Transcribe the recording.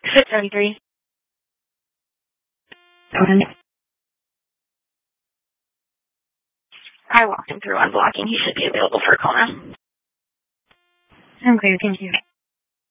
673. I walked him through unblocking. He should be available for a call now. I'm clear, thank you.